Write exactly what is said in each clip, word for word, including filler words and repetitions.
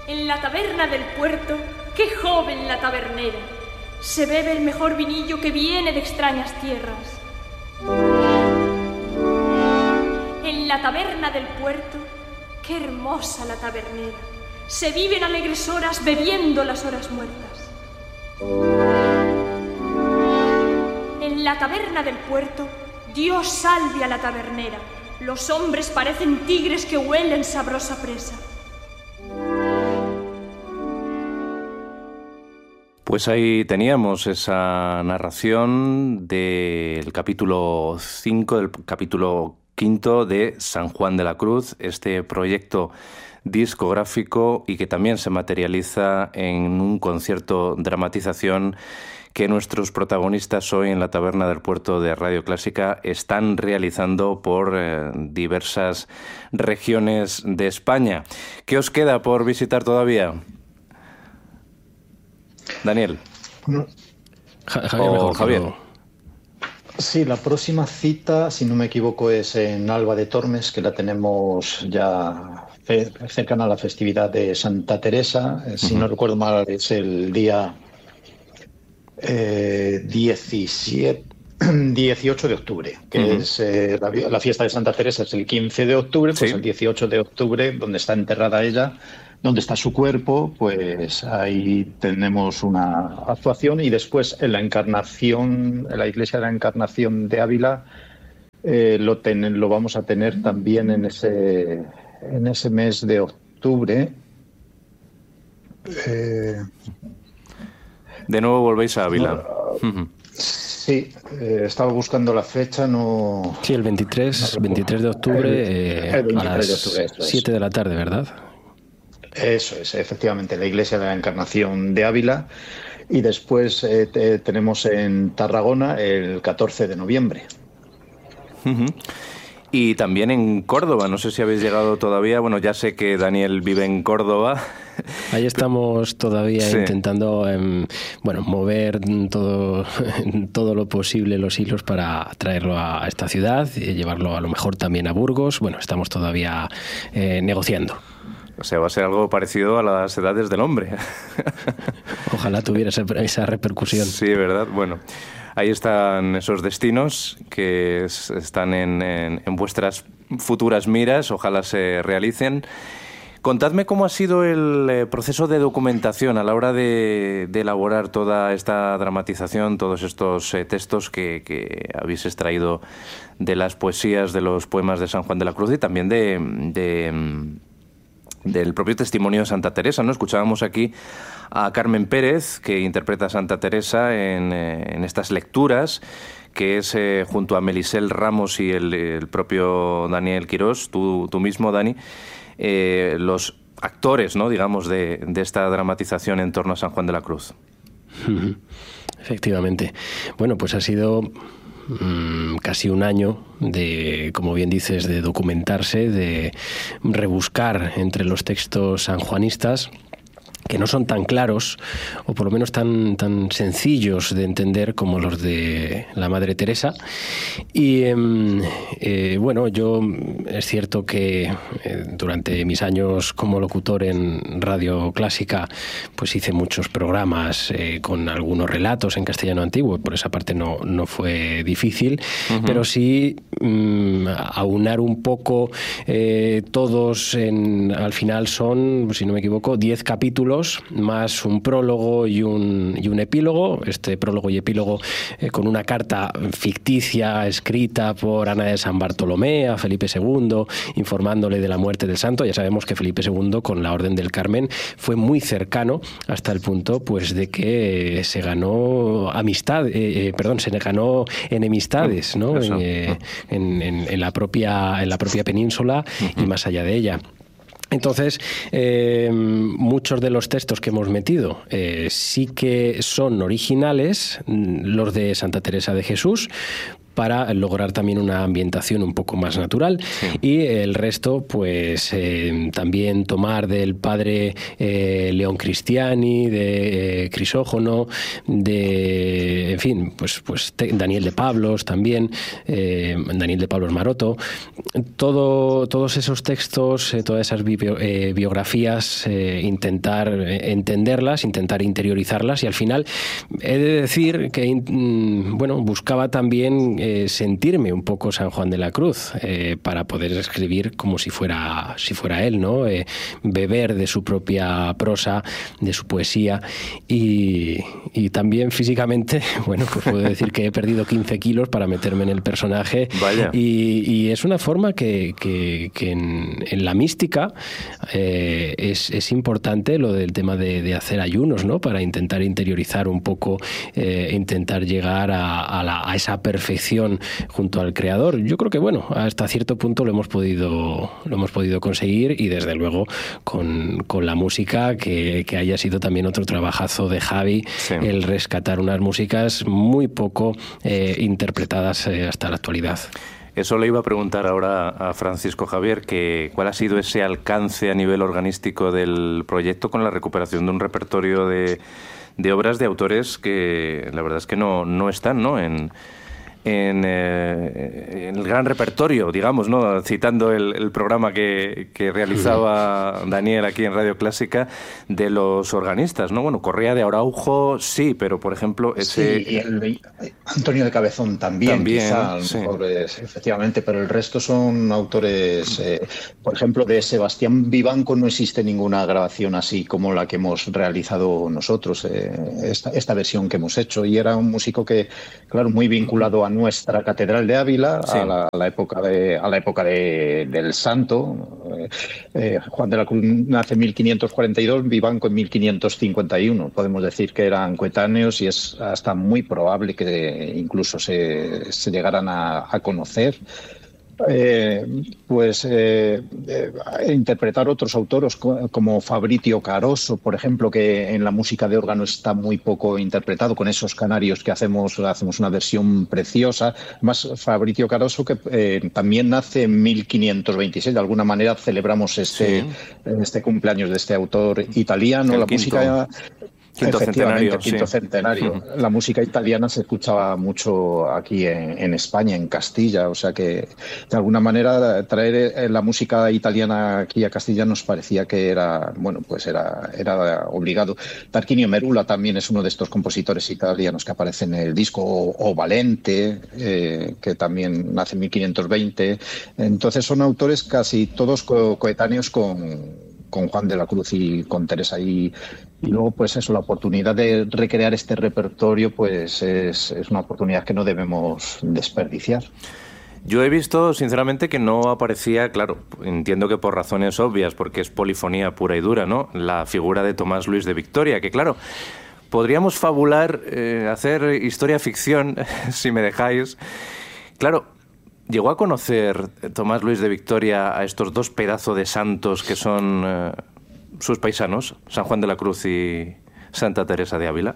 En la taberna del puerto, qué joven la tabernera. Se bebe el mejor vinillo que viene de extrañas tierras. En la taberna del puerto, qué hermosa la tabernera. Se viven alegres horas bebiendo las horas muertas. En la taberna del puerto, Dios salve a la tabernera. Los hombres parecen tigres que huelen sabrosa presa. Pues ahí teníamos esa narración del capítulo cinco, del capítulo quinto de San Juan de la Cruz, este proyecto discográfico y que también se materializa en un concierto dramatización que nuestros protagonistas hoy en la Taberna del Puerto de Radio Clásica están realizando por eh, diversas regiones de España. ¿Qué os queda por visitar todavía? Daniel. No. Ja- Javier, mejor, Javier. pero... Sí, la próxima cita, si no me equivoco, es en Alba de Tormes, que la tenemos ya fe- cercana a la festividad de Santa Teresa. Eh, Si Ujú. no recuerdo mal, es el día eh, diecisiete, dieciocho de octubre, que Ujú. es eh, la, vi- la fiesta de Santa Teresa es el quince de octubre, pues Sí. el dieciocho de octubre, donde está enterrada ella, donde está su cuerpo, pues ahí tenemos una actuación. Y después en la Encarnación, en la Iglesia de la Encarnación de Ávila, eh, lo, ten- lo vamos a tener también en ese, en ese mes de octubre. Eh, De nuevo volvéis a Ávila. No. Ujú. sí, eh, estaba buscando la fecha, no... Sí, el veintitrés, veintitrés de octubre eh, El veintitrés a las de octubre, eso es. siete de la tarde, ¿verdad? Eso es, efectivamente, la Iglesia de la Encarnación de Ávila. Y después eh, te- tenemos en Tarragona el catorce de noviembre. Ujú. Y también en Córdoba, no sé si habéis llegado todavía. Bueno, ya sé que Daniel vive en Córdoba. Ahí estamos todavía Sí. intentando em, bueno, mover todo, todo lo posible los hilos para traerlo a esta ciudad y llevarlo a lo mejor también a Burgos. Bueno, estamos todavía eh, negociando. O sea, va a ser algo parecido a las edades del hombre. Ojalá tuviera esa, esa repercusión. Sí, ¿verdad? Bueno, ahí están esos destinos que es- están en, en- en vuestras futuras miras. Ojalá se realicen. Contadme cómo ha sido el eh, proceso de documentación a la hora de, de elaborar toda esta dramatización, todos estos eh, textos que, que habéis extraído de las poesías, de los poemas de San Juan de la Cruz y también de, de, mm, del propio testimonio de Santa Teresa, ¿no? Escuchábamos aquí a Carmen Pérez, que interpreta a Santa Teresa en, eh, en estas lecturas, que es eh, junto a Melisel Ramos y el, el propio Daniel Quirós, tú, tú mismo, Dani, eh, los actores, ¿no?, digamos, de, de esta dramatización en torno a San Juan de la Cruz. Ujú. Efectivamente. Bueno, pues ha sido mm, casi un año de, como bien dices, de documentarse, de rebuscar entre los textos sanjuanistas, que no son tan claros, o por lo menos tan, tan sencillos de entender como los de la Madre Teresa. Y eh, eh, bueno, yo es cierto que eh, durante mis años como locutor en Radio Clásica, pues hice muchos programas eh, con algunos relatos en castellano antiguo, por esa parte no, no fue difícil, uh-huh. pero sí mm, aunar un poco eh, todos, en, al final son, si no me equivoco, diez capítulos, más un prólogo y un, y un epílogo. Este prólogo y epílogo eh, con una carta ficticia escrita por Ana de San Bartolomé a Felipe segundo, informándole de la muerte del santo. Ya sabemos que Felipe segundo, con la Orden del Carmen, fue muy cercano hasta el punto pues de que se ganó amistad, eh, eh, perdón, se ganó enemistades, ¿no? En, eh, en, en, en la propia en la propia península uh-huh. y más allá de ella. Entonces, eh, muchos de los textos que hemos metido eh, sí que son originales, los de Santa Teresa de Jesús, para lograr también una ambientación un poco más natural. Sí. Y el resto, pues eh, también tomar del padre eh, León Cristiani, de eh, Crisógono, de, en fin, pues, pues te, Daniel de Pablos también, eh, Daniel de Pablos Maroto, todo, todos esos textos, eh, todas esas bio, eh, biografías, eh, intentar entenderlas, intentar interiorizarlas, y al final he de decir que, bueno, buscaba también eh, sentirme un poco San Juan de la Cruz, eh, para poder escribir como si fuera, si fuera él, ¿no? Eh, beber de su propia prosa, de su poesía, y, y también físicamente, bueno, pues puedo decir que he perdido quince kilos para meterme en el personaje. Vaya. Y, y es una forma que, que, que en, en la mística eh, es, es importante lo del tema de, de hacer ayunos, ¿no? Para intentar interiorizar un poco, eh, intentar llegar a, a, la, a esa perfección junto al Creador. Yo creo que, bueno, hasta cierto punto lo hemos podido, lo hemos podido conseguir, y desde luego con, con la música, que, que haya sido también otro trabajazo de Javi, sí. El rescatar unas músicas muy poco eh, interpretadas eh, hasta la actualidad. Eso le iba a preguntar ahora a Francisco Javier, que cuál ha sido ese alcance a nivel organístico del proyecto con la recuperación de un repertorio de, de obras de autores que la verdad es que no, no están, ¿no? en... En, eh, en el gran repertorio, digamos, ¿no? Citando el, el programa que, que realizaba Daniel aquí en Radio Clásica, de los organistas, ¿no? Bueno, Correa de Araujo, sí, pero por ejemplo ese... Sí, y el, Antonio de Cabezón también, también quizá, sí. Autores, efectivamente, pero el resto son autores, eh, por ejemplo, de Sebastián Vivanco no existe ninguna grabación así como la que hemos realizado nosotros, eh, esta, esta versión que hemos hecho, y era un músico que, claro, muy vinculado a nuestra Catedral de Ávila, sí. a, la, a la época de a la época de, del Santo. Eh, eh, Juan de la Cruz nace en mil quinientos cuarenta y dos, Vivanco en mil quinientos cincuenta y uno. Podemos decir que eran coetáneos, y es hasta muy probable que incluso se, se llegaran a, a conocer. Eh, pues eh, eh, interpretar otros autores como Fabrizio Caroso, por ejemplo, que en la música de órgano está muy poco interpretado, con esos canarios que hacemos hacemos una versión preciosa. Más Fabrizio Caroso, que eh, también nace en mil quinientos veintiséis. De alguna manera celebramos este, sí. este cumpleaños de este autor italiano. El la quinto. música Quinto centenario, quinto sí. centenario. Uh-huh. La música italiana se escuchaba mucho aquí en, en España, en Castilla, o sea que de alguna manera traer la música italiana aquí a Castilla nos parecía que era, bueno, pues era, era obligado. Tarquinio Merula también es uno de estos compositores italianos que aparece en el disco, o, o Valente, eh, que también nace en mil quinientos veinte. Entonces son autores casi todos co- coetáneos con con Juan de la Cruz y con Teresa, y, y luego pues eso, la oportunidad de recrear este repertorio pues es, es una oportunidad que no debemos desperdiciar. Yo he visto, sinceramente, que no aparecía, claro, entiendo que por razones obvias, porque es polifonía pura y dura, ¿no?, la figura de Tomás Luis de Victoria, que claro, podríamos fabular, eh, hacer historia-ficción, si me dejáis. Claro, ¿llegó a conocer Tomás Luis de Victoria a estos dos pedazos de santos que son eh, sus paisanos, San Juan de la Cruz y Santa Teresa de Ávila?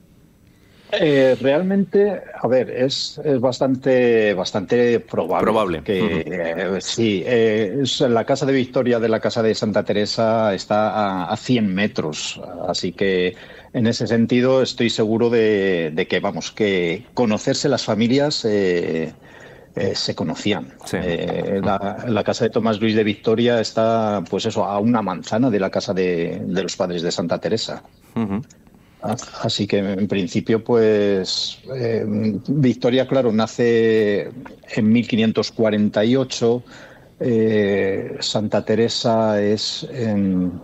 Eh, realmente, a ver, es, es bastante, bastante probable. Probable. Que, uh-huh. eh, sí, eh, es, la casa de Victoria de la casa de Santa Teresa está a, a cien metros, así que en ese sentido estoy seguro de, de que, vamos, que conocerse las familias... Eh, Eh, se conocían. Sí. Eh, la, la casa de Tomás Luis de Victoria está, pues eso, a una manzana de la casa de, de los padres de Santa Teresa. Uh-huh. Así que en principio, pues eh, Victoria, claro, nace en mil quinientos cuarenta y ocho. Eh, Santa Teresa es en...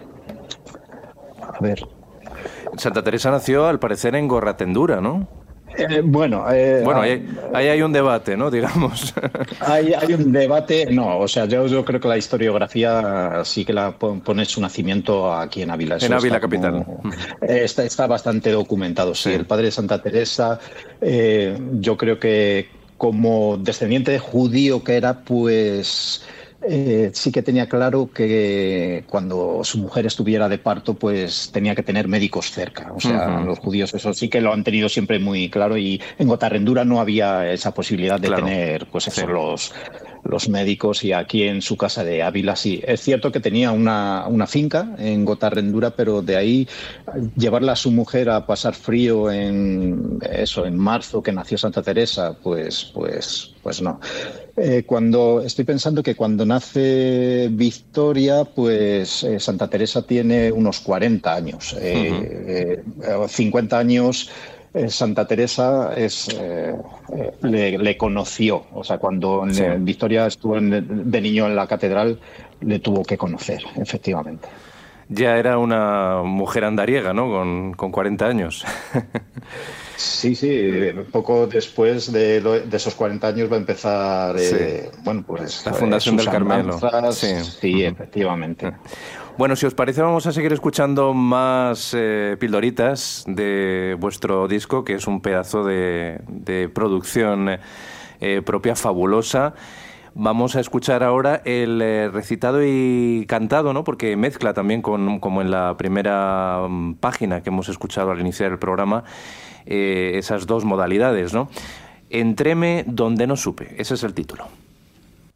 A ver. Santa Teresa nació, al parecer, en Gorratendura, ¿no? Eh, bueno, eh, bueno ahí, ahí hay un debate, ¿no? Digamos. Hay, hay un debate, no, o sea, yo, yo creo que la historiografía sí que la pone su nacimiento aquí en Ávila. Eso en Ávila está capital. Como, está, está bastante documentado, sí. sí. El padre de Santa Teresa, eh, yo creo que como descendiente de judío que era, pues... eh, sí que tenía claro que cuando su mujer estuviera de parto, pues tenía que tener médicos cerca. O sea, uh-huh. los judíos eso sí que lo han tenido siempre muy claro, y en Gotarrendura no había esa posibilidad de claro. tener pues eso, sí. los, los médicos, y aquí en su casa de Ávila sí. Es cierto que tenía una, una finca en Gotarrendura, pero de ahí llevarla a su mujer a pasar frío en eso, en marzo, que nació Santa Teresa, pues, pues, pues no. Eh, cuando estoy pensando que cuando nace Victoria, pues eh, Santa Teresa tiene unos cuarenta años. Eh, uh-huh. eh, cincuenta años eh, Santa Teresa es eh, eh, le, le conoció. O sea, cuando sí. eh, Victoria estuvo en, de niño en la catedral, le tuvo que conocer, efectivamente. Ya era una mujer andariega, ¿no? Con, con cuarenta años. Sí, sí, poco después de, lo, de esos cuarenta años va a empezar eh, sí. bueno, pues, la Fundación eh, del Carmelo. Sí, sí uh-huh. efectivamente. Bueno, si os parece, vamos a seguir escuchando más eh, pildoritas de vuestro disco, que es un pedazo de, de producción eh, propia fabulosa. Vamos a escuchar ahora el eh, recitado y cantado, ¿no? Porque mezcla también, con, como en la primera um, página que hemos escuchado al iniciar el programa, eh, esas dos modalidades, ¿no? Entréme donde no supe, ese es el título.